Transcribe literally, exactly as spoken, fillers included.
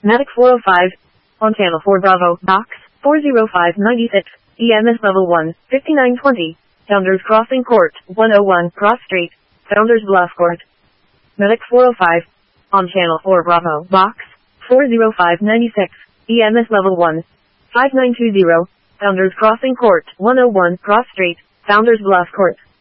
Medic four oh five. On channel four Bravo, box, four oh five ninety-six, E M S level one, fifty-nine twenty. Founders Crossing Court, one oh one, Cross Street, Founders Bluff Court. Medic four oh five. On channel four Bravo, box, four oh five ninety-six, E M S level one, five nine two zero, Founders Crossing Court, one oh one, Cross Street, Founders Bluff Court.